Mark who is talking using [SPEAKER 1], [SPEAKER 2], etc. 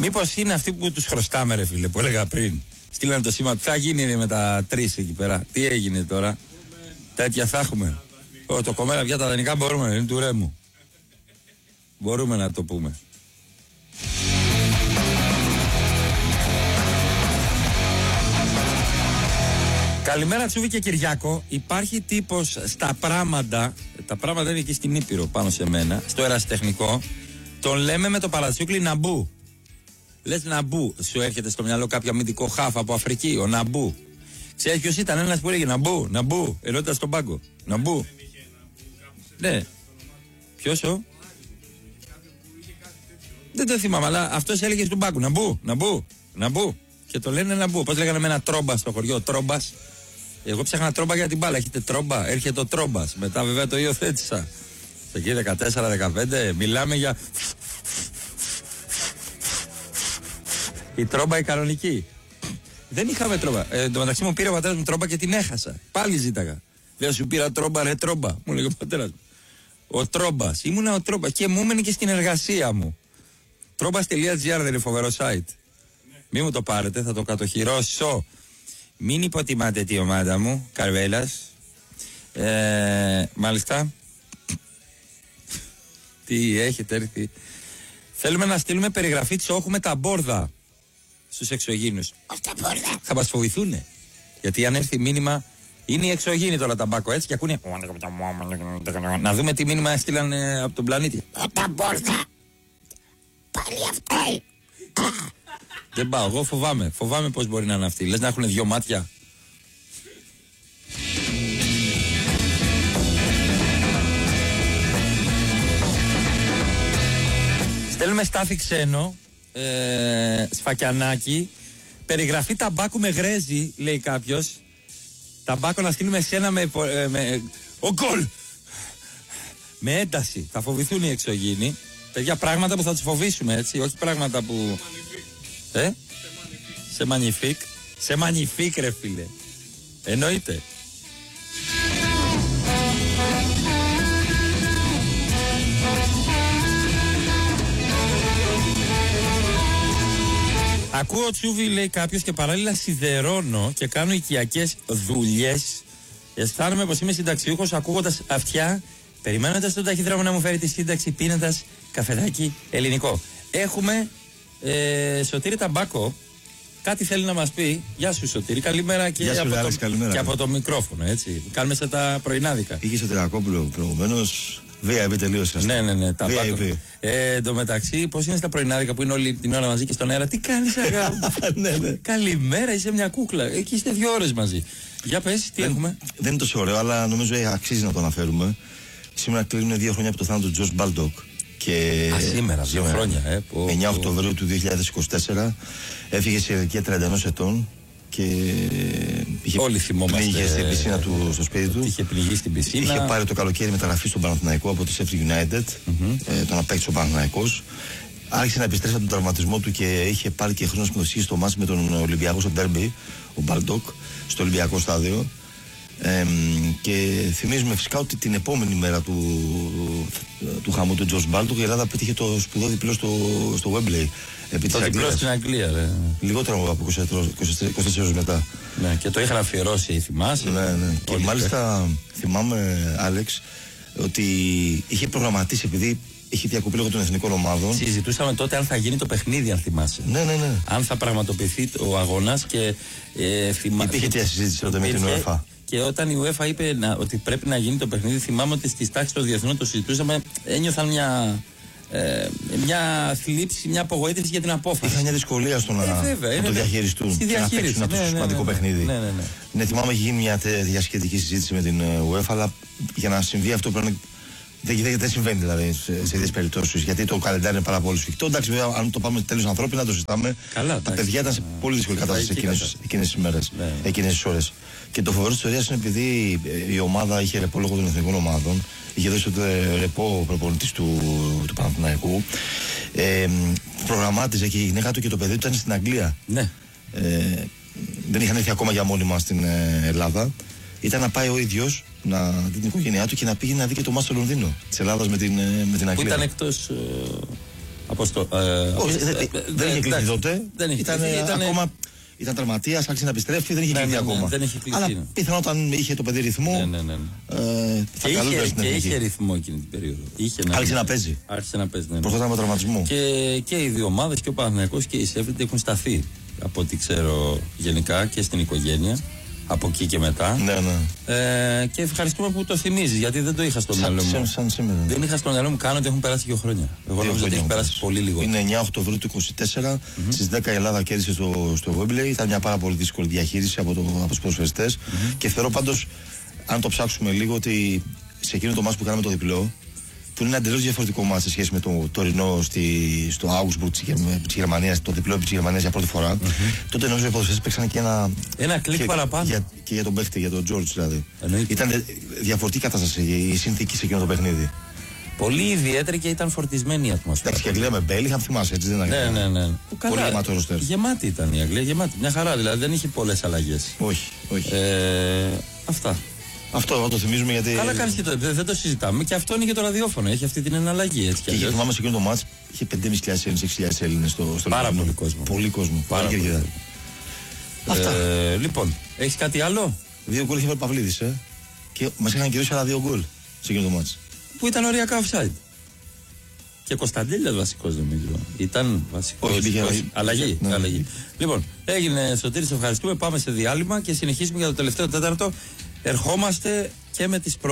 [SPEAKER 1] Μήπως είναι αυτοί που τους χρωστάμε, ρε φίλε, που έλεγα πριν. Στείλανε το σήμα. Τι θα γίνει με τα 3 εκεί πέρα? Τι έγινε τώρα? Τέτοια θα έχουμε. Το κομμένα πια τα δανεικά μπορούμε, είναι του Ρέμου. Μπορούμε να το πούμε. Καλημέρα Τσούβη και Κυριάκο. Υπάρχει τύπος στα πράγματα. Τα πράγματα είναι εκεί στην Ήπειρο πάνω σε μένα. Στο ερασιτεχνικό. Τον λέμε με το παρατσούκλι Ναμπού. Λες Ναμπού, σου έρχεται στο μυαλό κάποιο αμυντικό χάφ από Αφρική, ο Ναμπού. Ξέρεις ποιος ήταν? Ένας που έλεγε Ναμπού, Ναμπού, ενώ ήταν στον πάγκο. Ναμπού. Ναι. Ποιος ο? Δεν το θυμάμαι, αλλά αυτός έλεγε στον πάγκο. Ναμπού, Ναμπού, Ναμπού. Και το λένε Ναμπού. Πώς λέγανε με ένα τρόμπα στο χωριό, τρόμπας. Εγώ ψάχνα τρόμπα για την μπάλα. Έχετε τρόμπα, έρχεται ο τρόμπας. Μετά βέβαια το υιοθέτησα. Εκεί 14-15, μιλάμε για. Η τρόμπα η κανονική. Δεν είχαμε τρόμπα. Εν τω μεταξύ μου πήρε ο πατέρας μου τρόμπα και την έχασα. Πάλι ζήταγα. Δεν σου πήρα τρόμπα, ρε τρόμπα. Μου λέγε ο πατέρας μου. Ο τρόμπας. Ήμουνα ο τρόμπας. Και μου έμενε και στην εργασία μου. Τρόμπας.gr δεν είναι φοβερό site? Μη μου το πάρετε, θα το κατοχυρώσω. Μην υποτιμάτε τη ομάδα μου, Καρβέλας. Μάλιστα. Τι έχετε έρθει? Θέλουμε να στείλουμε περιγραφή τσόχου με τα μπόρδα στους εξωγήινους. Αυτά μπόρδα θα μας φοβηθούνε. Γιατί αν έρθει μήνυμα, είναι οι εξωγήινοι τώρα τα μπάκο έτσι και ακούνε. Να δούμε τι μήνυμα έστειλαν από τον πλανήτη. Τα μπόρδα. Πάλι αυτά. Δεν πάω, εγώ φοβάμαι. Φοβάμαι πως μπορεί να είναι αυτοί. Λες να έχουν 2 μάτια. Στέλνουμε Στάθη Ξένο, σφακιανάκι, περιγραφή ταμπάκου με γρέζι, λέει κάποιος. Ταμπάκο να στείλουμε σένα με ο γκολ! Με ένταση. Θα φοβηθούν οι εξωγήινοι. Παιδιά, πράγματα που θα τους φοβήσουμε, έτσι, όχι πράγματα που. Σε μανιφίκ. Σε μανιφίκ, ρε φίλε. Εννοείται. Ακούω Τσούβι, λέει κάποιος, και παράλληλα σιδερώνω και κάνω οικιακές δουλειές. Αισθάνομαι πως είμαι συνταξιούχος ακούγοντας αυτιά, περιμένοντας τον ταχυδρόμο να μου φέρει τη σύνταξη, πίνοντας καφεδάκι ελληνικό. Έχουμε Σωτήρη Ταμπάκο. Κάτι θέλει να μας πει. Γεια σου Σωτήρη, καλημέρα και,
[SPEAKER 2] Γεια σου,
[SPEAKER 1] από,
[SPEAKER 2] Άλεξ, καλημέρα,
[SPEAKER 1] και από το μικρόφωνο, έτσι. Κάνουμε σε τα πρωινάδικα.
[SPEAKER 2] Είχε Σωτηρακόπουλο προηγουμένως. VIP τελείωσε.
[SPEAKER 1] Ναι.
[SPEAKER 2] VIP.
[SPEAKER 1] Εν τω μεταξύ, πώς είναι στα πρωινάδικα που είναι όλη την ώρα μαζί και στον αέρα? Τι κάνεις, αγάπη?
[SPEAKER 2] Ναι.
[SPEAKER 1] Καλημέρα, είσαι μια κούκλα. Εκεί είστε 2 ώρες μαζί. Για πες, τι έχουμε?
[SPEAKER 2] Δεν είναι τόσο ωραίο, αλλά νομίζω αξίζει να το αναφέρουμε. Σήμερα κλείνουν 2 χρόνια από το θάνατο του Τζορτζ Μπάλντοκ.
[SPEAKER 1] Σήμερα, 2 χρόνια.
[SPEAKER 2] 9 Οκτωβρίου του 2024 έφυγε σε ηλικία 31 ετών και
[SPEAKER 1] όλοι θυμόμαστε.
[SPEAKER 2] Πνίγηκε στην πισίνα του στο σπίτι του.
[SPEAKER 1] Είχε πληγεί στην πισίνα.
[SPEAKER 2] Είχε πάρει το καλοκαίρι μεταγραφή στον Παναθηναϊκό από τη Sheffield United. Τον απέκτησε ο Παναθηναϊκός. Άρχισε να επιστρέψει από τον τραυματισμό του και είχε πάρει και χρόνο συμμετοχή στο μάτς με τον Ολυμπιακό στο ντέρμπι, ο Μπάλντοκ, στο Ολυμπιακό στάδιο. Και θυμίζουμε φυσικά ότι την επόμενη μέρα του χαμού του Τζορτζ Μπάλντοκ η Ελλάδα πέτυχε το σπουδαίο διπλό στο Wembley.
[SPEAKER 1] Το διπλό στην Αγγλία, ρε.
[SPEAKER 2] Λιγότερο από 24 ώρες μετά.
[SPEAKER 1] Ναι, και το είχαν αφιερώσει, θυμάσαι.
[SPEAKER 2] Ναι. Και μάλιστα θυμάμαι, Άλεξ, ότι είχε προγραμματίσει, επειδή είχε διακοπή λόγω των εθνικών ομάδων.
[SPEAKER 1] Συζητούσαμε τότε αν θα γίνει το παιχνίδι, αν θυμάσαι.
[SPEAKER 2] Ναι.
[SPEAKER 1] Αν θα πραγματοποιηθεί ο αγώνας και
[SPEAKER 2] υπήρχε τέτοια συζήτηση τότε με την UEFA.
[SPEAKER 1] Και όταν η UEFA είπε ότι πρέπει να γίνει το παιχνίδι, θυμάμαι ότι στις τάξεις των διεθνών το συζητούσαμε, ένιωθαν μια θλίψη, μια απογοήτευση για την απόφαση.
[SPEAKER 2] Είχαν μια δυσκολία στο να το διαχειριστούν και να παίξουν αυτό το σημαντικό παιχνίδι. Ναι, θυμάμαι έχει γίνει μια τέτοια σχετική συζήτηση με την UEFA, αλλά για να συμβεί αυτό πρέπει να. Δεν συμβαίνει δηλαδή σε τέτοιες περιπτώσεις, γιατί το καλεντάρι είναι πάρα πολύ σφιχτό. Εντάξει, βέβαια, αν το πάμε τέλος ανθρώπινα, το συζητάμε. Τα παιδιά ήταν σε πολύ δύσκολη κατάσταση εκείνες τις ημέρες, εκείνες τις ώρες. Και το φοβερό της ιστορίας είναι επειδή η ομάδα είχε ρεπό λόγω των εθνικών ομάδων, είχε δώσει το ρεπό ο προπονητής του Παναθηναϊκού. Προγραμμάτιζε και η γυναίκα του και το παιδί του ήταν στην Αγγλία.
[SPEAKER 1] Ναι.
[SPEAKER 2] Δεν είχαν έρθει ακόμα για μόνιμα στην Ελλάδα. Ήταν να πάει ο ίδιος να δει την οικογένειά του και να πήγε να δει και το μάτς στο Λονδίνο της Ελλάδας με την Αγγλία.
[SPEAKER 1] Που ήταν εκτός
[SPEAKER 2] Όχι, δεν είχε κλείσει τότε. Ήταν τραυματίας, άρχισε να επιστρέφει, δεν είχε κλείσει ακόμα. Αλλά πιθανόν όταν είχε το παιδί ρυθμό.
[SPEAKER 1] Και είχε ρυθμό εκείνη την περίοδο.
[SPEAKER 2] Άρχισε να παίζει. Προχωράμε με τραυματισμό.
[SPEAKER 1] Και οι δύο ομάδες, και ο Παναθηναϊκός και η Σέφριτ, έχουν σταθεί από ό,τι ξέρω γενικά και στην οικογένεια. Από εκεί και μετά. Και ευχαριστούμε που το θυμίζεις, γιατί δεν το είχα στο μυαλό μου.
[SPEAKER 2] Σαν σήμερα.
[SPEAKER 1] Δεν είχα στο μυαλό μου καν ότι έχουν περάσει 2 χρόνια. Εγώ νομίζω ότι έχει περάσει πολύ λίγο.
[SPEAKER 2] Είναι 9 Οκτωβρίου του 2024. Στις 10 η Ελλάδα κέρδισε στο Wembley. Ήταν μια πάρα πολύ δύσκολη διαχείριση από τους ποδοσφαιριστές. Και θεωρώ πάντως, αν το ψάξουμε λίγο, ότι σε εκείνο το μάτς που κάναμε το διπλό, που είναι ένα εντελώς διαφορετικό μάτς σε σχέση με το τωρινό στο Augsburg της Γερμανίας, το διπλό επί της Γερμανίας για πρώτη φορά. Τότε νομίζω οι ποδοσφαιριστές παίξαν και
[SPEAKER 1] ένα κλικ παραπάνω.
[SPEAKER 2] Και για τον παίχτη, για τον George δηλαδή. Ήταν διαφορετική κατάσταση η συνθήκη σε εκείνο το παιχνίδι.
[SPEAKER 1] Πολύ ιδιαίτερη και ήταν φορτισμένη η ατμόσφαιρα.
[SPEAKER 2] Εντάξει, και η Αγγλία με Μπέλιγχαμ, θυμάσαι, έτσι δεν ήταν?
[SPEAKER 1] Ναι.
[SPEAKER 2] Πολύ γεμάτο ρόστερ.
[SPEAKER 1] Γεμάτη ήταν η Αγγλία, γεμάτη. Μια χαρά, δηλαδή δεν είχε πολλές αλλαγές.
[SPEAKER 2] Όχι.
[SPEAKER 1] Αυτά.
[SPEAKER 2] Αυτό το θυμίζουμε γιατί.
[SPEAKER 1] Καλά κάνεις και δεν το συζητάμε. Και αυτό είναι και το ραδιόφωνο. Έχει αυτή την εναλλαγή. Έτσι
[SPEAKER 2] και θυμάμαι σε εκείνο το μάτς είχε 5.500 Έλληνες, 6.000 Έλληνες στο
[SPEAKER 1] πάρα πολύ κόσμο.
[SPEAKER 2] Πολύ κόσμο. Πάρα πολύ.
[SPEAKER 1] Αυτά. Λοιπόν, έχεις κάτι άλλο?
[SPEAKER 2] 2 γκολ είχε βάλει Παυλίδης. Και μας είχαν κυρώσει άλλα 2 γκολ σε εκείνο το μάτς.
[SPEAKER 1] Που ήταν οριακά offside. Και Κωνσταντέλιας βασικός νομίζω. Ήταν βασικός. Αλλαγή. Λοιπόν, έγινε Σωτήρη, σε ευχαριστούμε. Πάμε σε διάλειμμα και συνεχίσουμε για το τελευταίο τέταρτο. Ερχόμαστε και με τις